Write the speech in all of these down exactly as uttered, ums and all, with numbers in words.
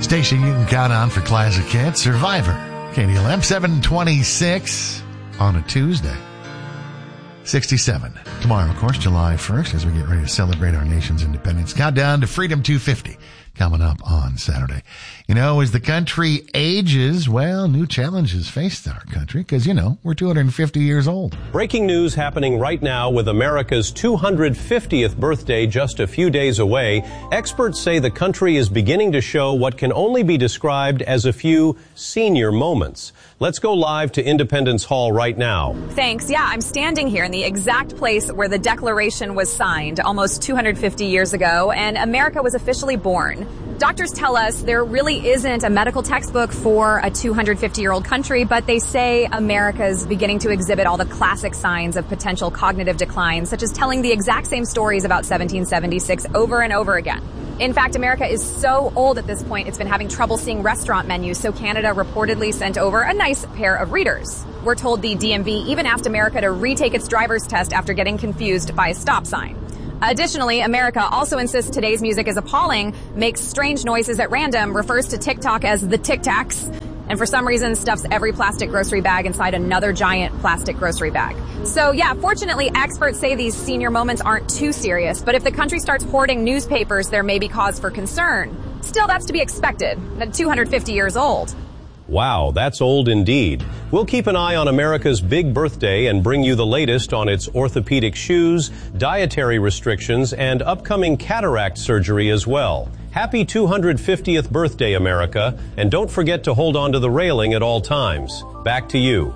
Station you can count on for classic hits, Survivor. K D L M seven twenty-six on a Tuesday. sixty-seven. Tomorrow, of course, July first, as we get ready to celebrate our nation's independence. Countdown to Freedom two fifty coming up on Saturday. You know, as the country ages, well, new challenges face our country because, you know, we're two hundred fifty years old. Breaking news happening right now with America's two hundred fiftieth birthday just a few days away. Experts say the country is beginning to show what can only be described as a few senior moments. Let's go live to Independence Hall right now. Thanks. Yeah, I'm standing here in the exact place where the Declaration was signed almost two hundred fifty years ago, and America was officially born. Doctors tell us there really isn't a medical textbook for a two hundred fifty-year-old country, but they say America's beginning to exhibit all the classic signs of potential cognitive decline, such as telling the exact same stories about seventeen seventy-six over and over again. In fact, America is so old at this point, it's been having trouble seeing restaurant menus, so Canada reportedly sent over a nice pair of readers. We're told the D M V even asked America to retake its driver's test after getting confused by a stop sign. Additionally, America also insists today's music is appalling, makes strange noises at random, refers to TikTok as the Tic Tacs, and for some reason stuffs every plastic grocery bag inside another giant plastic grocery bag. So yeah, fortunately, experts say these senior moments aren't too serious, but if the country starts hoarding newspapers, there may be cause for concern. Still, that's to be expected at two hundred fifty years old. Wow, that's old indeed. We'll keep an eye on America's big birthday and bring you the latest on its orthopedic shoes, dietary restrictions, and upcoming cataract surgery as well. Happy two hundred fiftieth birthday, America, and don't forget to hold on to the railing at all times. Back to you.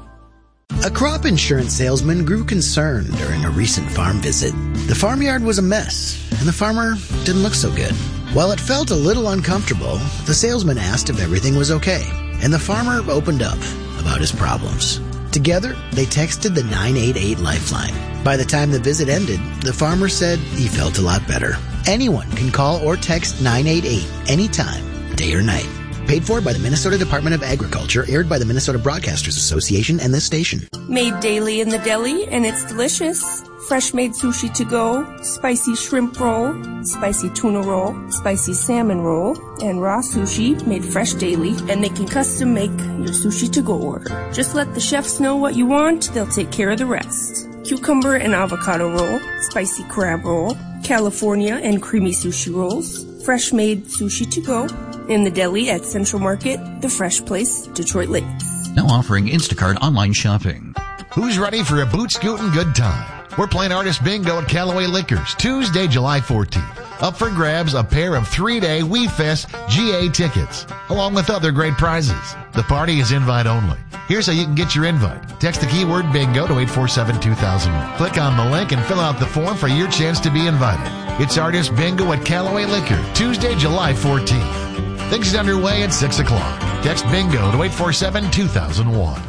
A crop insurance salesman grew concerned during a recent farm visit. The farmyard was a mess, and the farmer didn't look so good. While it felt a little uncomfortable, the salesman asked if everything was okay, and the farmer opened up about his problems. Together, they texted the nine eight eight Lifeline. By the time the visit ended, the farmer said he felt a lot better. Anyone can call or text nine eight eight anytime, day or night. Paid for by the Minnesota Department of Agriculture, aired by the Minnesota Broadcasters Association and this station. Made daily in the deli, and it's delicious. Fresh made sushi to go, spicy shrimp roll, spicy tuna roll, spicy salmon roll, and raw sushi made fresh daily, and they can custom make your sushi to go order. Just let the chefs know what you want, they'll take care of the rest. Cucumber and avocado roll, spicy crab roll, California and creamy sushi rolls, fresh made sushi to go, in the deli at Central Market, The Fresh Place, Detroit Lakes. Now offering Instacart online shopping. Who's ready for a boot scootin' good time? We're playing Artist Bingo at Callaway Liquors, Tuesday, July fourteenth. Up for grabs, a pair of three-day We Fest G A tickets, along with other great prizes. The party is invite only. Here's how you can get your invite. Text the keyword bingo to eight four seven two thousand one. Click on the link and fill out the form for your chance to be invited. It's Artist Bingo at Callaway Liquor, Tuesday, July fourteenth. Things is underway at six o'clock. Text bingo to eight four seven two thousand one.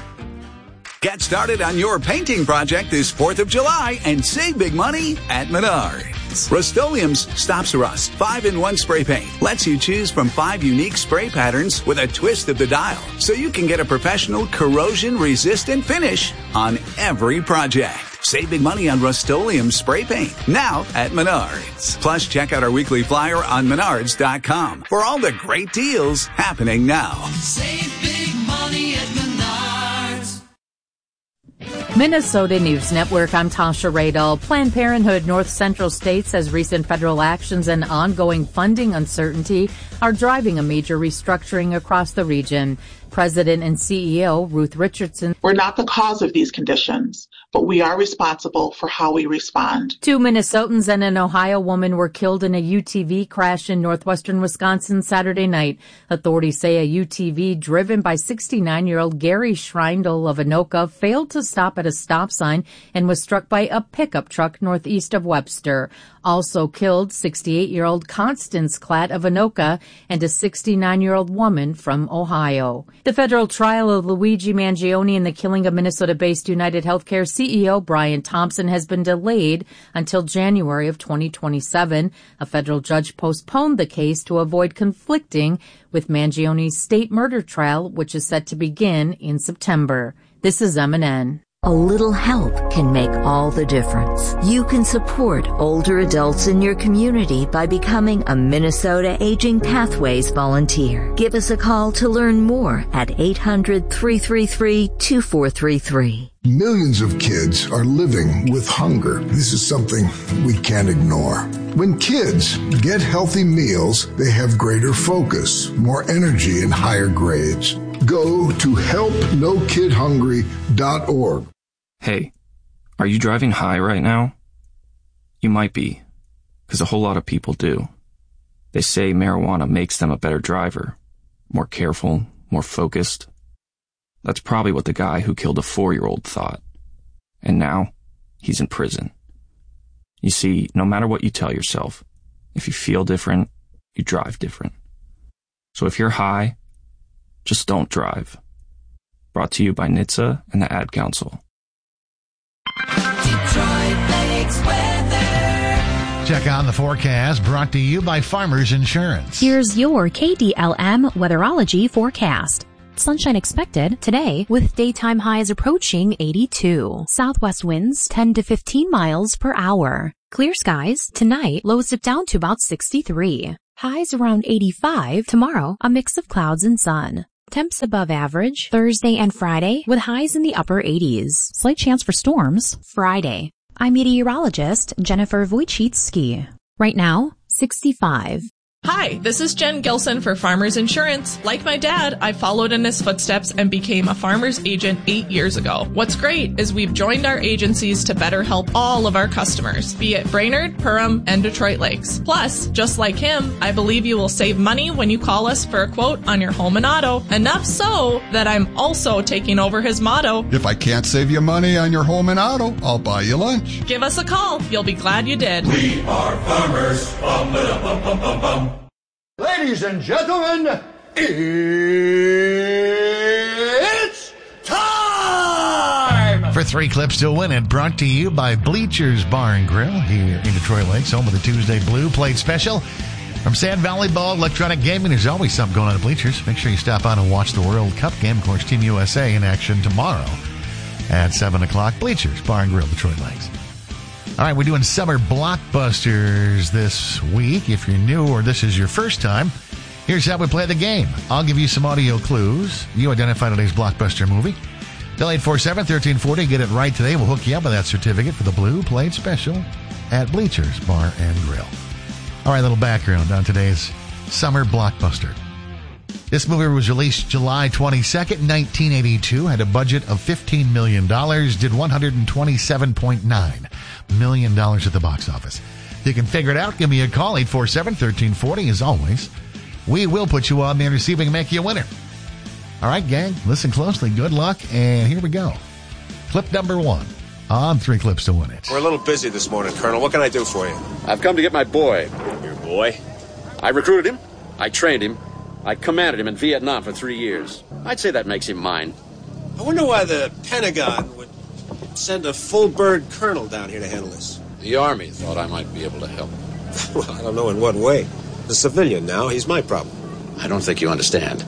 Get started on your painting project this fourth of July and save big money at Menards. Rust-Oleum's Stops Rust five in one spray paint lets you choose from five unique spray patterns with a twist of the dial, so you can get a professional corrosion-resistant finish on every project. Save big money on Rust-Oleum spray paint now at Menards. Plus, check out our weekly flyer on menards dot com for all the great deals happening now. Save big money at Menards. Minnesota News Network, I'm Tasha Radel. Planned Parenthood North Central State says recent federal actions and ongoing funding uncertainty are driving a major restructuring across the region. President and C E O Ruth Richardson. We're not the cause of these conditions, but we are responsible for how we respond. Two Minnesotans and an Ohio woman were killed in a U T V crash in northwestern Wisconsin Saturday night. Authorities say a U T V driven by sixty-nine-year-old Gary Schreindel of Anoka failed to stop at a stop sign and was struck by a pickup truck northeast of Webster. Also killed sixty-eight-year-old Constance Klatt of Anoka and a sixty-nine-year-old woman from Ohio. The federal trial of Luigi Mangione in the killing of Minnesota-based United Healthcare C E O Brian Thompson has been delayed until January of twenty twenty-seven. A federal judge postponed the case to avoid conflicting with Mangione's state murder trial, which is set to begin in September. This is M and N. A little help can make all the difference. You can support older adults in your community by becoming a Minnesota Aging Pathways volunteer. Give us a call to learn more at eight hundred, three three three, two four three three. Millions of kids are living with hunger. This is something we can't ignore. When kids get healthy meals, they have greater focus, more energy, and higher grades. Go to help no kid hungry dot org. Hey, are you driving high right now? You might be, because a whole lot of people do. They say marijuana makes them a better driver, more careful, more focused. That's probably what the guy who killed a four-year-old thought. And now, he's in prison. You see, no matter what you tell yourself, if you feel different, you drive different. So if you're high, just don't drive. Brought to you by N H T S A and the Ad Council. Detroit Lakes weather. Check out the forecast brought to you by Farmers Insurance. Here's your K D L M Weatherology forecast. Sunshine expected today with daytime highs approaching eighty-two. Southwest winds ten to fifteen miles per hour. Clear skies tonight, lows dip down to about sixty-three. Highs around eighty-five. Tomorrow, a mix of clouds and sun. Temps above average Thursday and Friday with highs in the upper eighties. Slight chance for storms Friday. I'm meteorologist Jennifer Wojcicki. Right now, sixty-five. Hi, this is Jen Gilson for Farmers Insurance. Like my dad, I followed in his footsteps and became a farmer's agent eight years ago. What's great is we've joined our agencies to better help all of our customers, be it Brainerd, Perham, and Detroit Lakes. Plus, just like him, I believe you will save money when you call us for a quote on your home and auto. Enough so that I'm also taking over his motto. If I can't save you money on your home and auto, I'll buy you lunch. Give us a call. You'll be glad you did. We are farmers. Bum, ba, bum, bum, bum, bum. Ladies and gentlemen, it's time! For three clips to win it, brought to you by Bleachers Bar and Grill here in Detroit Lakes, home of the Tuesday Blue Plate Special. From Sand Valley Ball, electronic gaming, there's always something going on at Bleachers. Make sure you stop on and watch the World Cup game. Of course, Team U S A in action tomorrow at seven o'clock. Bleachers Bar and Grill, Detroit Lakes. All right, we're doing summer blockbusters this week. If you're new or this is your first time, here's how we play the game. I'll give you some audio clues. You identify today's blockbuster movie. Dial eight four seven, one three four zero. Get it right today. We'll hook you up with that certificate for the Blue Plate Special at Bleachers Bar and Grill. All right, a little background on today's summer blockbuster. This movie was released July twenty-second, nineteen eighty-two, had a budget of fifteen million dollars, did one hundred twenty-seven point nine million dollars at the box office. If you can figure it out, give me a call, eight four seven, one three four zero. As always, we will put you on the receiving and make you a winner. All right, gang, listen closely. Good luck, and here we go. Clip number one on Three Clips to Win It. We're a little busy this morning, Colonel. What can I do for you? I've come to get my boy. Your boy? I recruited him. I trained him. I commanded him in Vietnam for three years. I'd say that makes him mine. I wonder why the Pentagon would send a full-bird colonel down here to handle this. The Army thought I might be able to help. Well, I don't know in what way. The civilian now, he's my problem. I don't think you understand.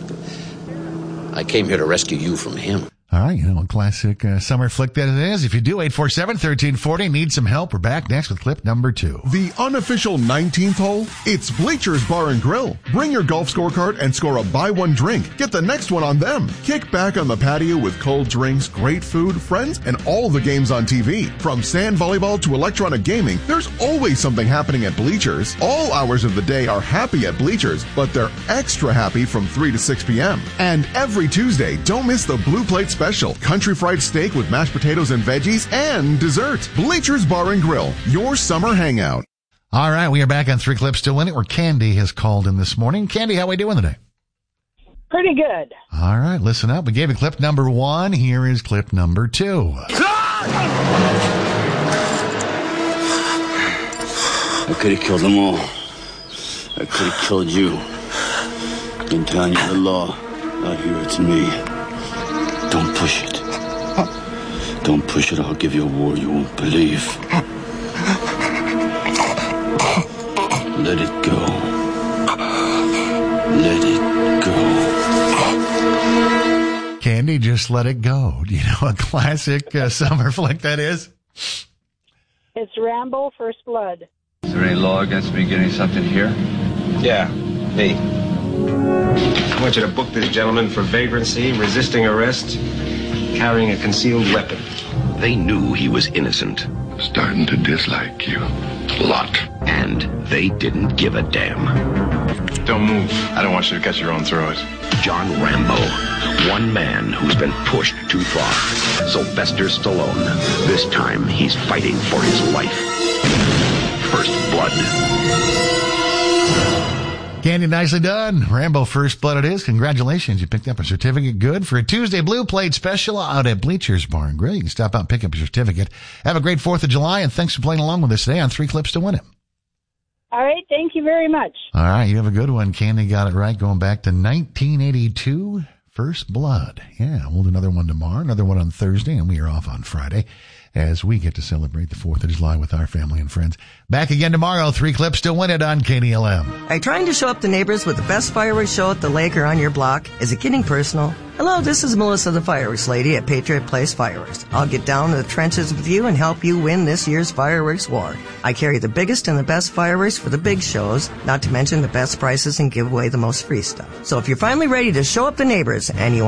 I came here to rescue you from him. All right, you know, a classic uh, summer flick that it is. If you do, eight four seven, one three four zero. Need some help? We're back next with clip number two. The unofficial nineteenth hole? It's Bleachers Bar and Grill. Bring your golf scorecard and score a buy one drink. Get the next one on them. Kick back on the patio with cold drinks, great food, friends, and all the games on T V. From sand volleyball to electronic gaming, there's always something happening at Bleachers. All hours of the day are happy at Bleachers, but they're extra happy from three to six p.m. And every Tuesday, don't miss the Blue Plate Special, country fried steak with mashed potatoes and veggies and dessert. Bleachers Bar and Grill, your summer hangout. All right, we are back on Three Clips to Win It, where Candy has called in this morning. Candy, how are we doing today? Pretty good. All right, listen up. We gave you clip number one. Here is clip number two. I could have killed them all. I could have killed you. I'm telling you the law. Out here, it's me. Don't push it. Don't push it. I'll give you a war you won't believe. Let it go. Let it go. Candy just Just Let It Go. Do you know a classic uh, summer flick that is? It's Rambo, First Blood. Is there any law against me getting something here? Yeah, me. I want you to book this gentleman for vagrancy, resisting arrest, carrying a concealed weapon. They knew he was innocent. Starting to dislike you. A lot. And they didn't give a damn. Don't move. I don't want you to cut your own throat. John Rambo. One man who's been pushed too far. Sylvester Stallone. This time he's fighting for his life. First Blood. Candy, nicely done. Rambo First Blood it is. Congratulations. You picked up a certificate. Good for a Tuesday Blue Plate special out at Bleachers Bar and Grill. You can stop out and pick up your certificate. Have a great fourth of July, and thanks for playing along with us today on Three Clips to Win It. All right. Thank you very much. All right. You have a good one. Candy got it right. Going back to nineteen eighty-two. First Blood. Yeah. We'll do another one tomorrow, another one on Thursday, and we are off on Friday as we get to celebrate the fourth of July with our family and friends. Back again tomorrow. Three Clips to Win It on K D L M. Are you trying to show up the neighbors with the best fireworks show at the lake or on your block? Is it getting personal? Hello, this is Melissa the Fireworks Lady at Patriot Place Fireworks. I'll get down to the trenches with you and help you win this year's fireworks war. I carry the biggest and the best fireworks for the big shows, not to mention the best prices and give away the most free stuff. So if you're finally ready to show up the neighbors and you want